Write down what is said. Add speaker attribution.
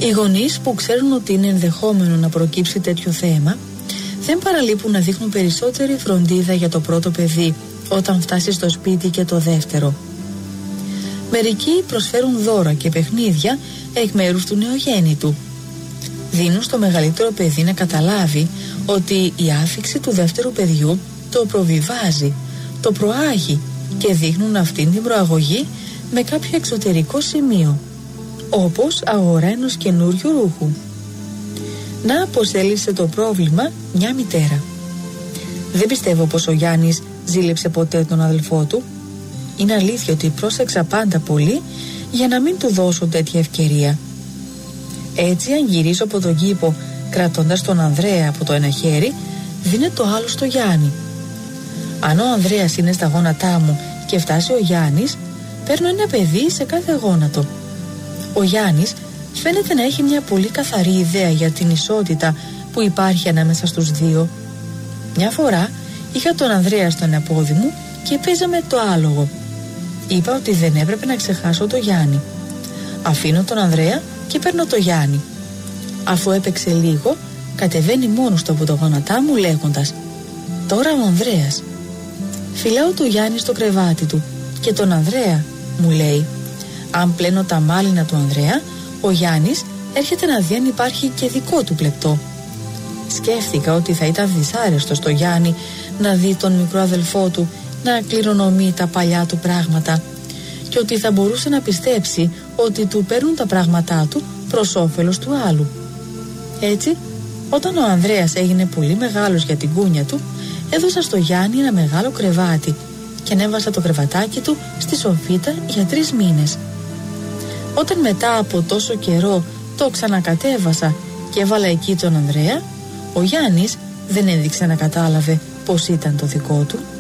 Speaker 1: Οι γονείς που ξέρουν ότι είναι ενδεχόμενο να προκύψει τέτοιο θέμα δεν παραλείπουν να δείχνουν περισσότερη φροντίδα για το πρώτο παιδί όταν φτάσει στο σπίτι και το δεύτερο. Μερικοί προσφέρουν δώρα και παιχνίδια εκ μέρους του νεογέννητου. Δίνουν στο μεγαλύτερο παιδί να καταλάβει ότι η άφιξη του δεύτερου παιδιού το προβιβάζει, το προάγει και δείχνουν αυτήν την προαγωγή με κάποιο εξωτερικό σημείο, όπως αγορά ενός καινούριου ρούχου. Να πως έλυσε το πρόβλημα μια μητέρα. Δεν πιστεύω πως ο Γιάννης ζήλεψε ποτέ τον αδελφό του. Είναι αλήθεια ότι πρόσεξα πάντα πολύ για να μην του δώσω τέτοια ευκαιρία. Έτσι, αν γυρίσω από τον κήπο κρατώντας τον Ανδρέα από το ένα χέρι, δίνε το άλλο στο Γιάννη. Αν ο Ανδρέας είναι στα γόνατά μου και φτάσει ο Γιάννης, παίρνω ένα παιδί σε κάθε γόνατο. Ο Γιάννης φαίνεται να έχει μια πολύ καθαρή ιδέα για την ισότητα που υπάρχει ανάμεσα στους δύο. Μια φορά είχα τον Ανδρέα στο ένα πόδι μου και παίζαμε το άλογο. Είπα ότι δεν έπρεπε να ξεχάσω το Γιάννη. Αφήνω τον Ανδρέα και παίρνω το Γιάννη. Αφού έπαιξε λίγο, κατεβαίνει μόνος του από το γόνατά μου λέγοντας «Τώρα ο Ανδρέας». Φυλάω το Γιάννη στο κρεβάτι του και τον Ανδρέα, μου λέει. Αν πλένω τα μάλινα του Ανδρέα, ο Γιάννης έρχεται να δει αν υπάρχει και δικό του πλεκτό. Σκέφτηκα ότι θα ήταν δυσάρεστο στο Γιάννη να δει τον μικρό αδελφό του να κληρονομεί τα παλιά του πράγματα και ότι θα μπορούσε να πιστέψει ότι του παίρνουν τα πράγματά του προς όφελος του άλλου. Έτσι, όταν ο Ανδρέας έγινε πολύ μεγάλος για την κούνια του, έδωσα στο Γιάννη ένα μεγάλο κρεβάτι και ανέβασα το κρεβατάκι του στη σοφίτα για 3 μήνες. Όταν μετά από τόσο καιρό το ξανακατέβασα και έβαλα εκεί τον Ανδρέα, ο Γιάννης δεν έδειξε να κατάλαβε πως ήταν το δικό του.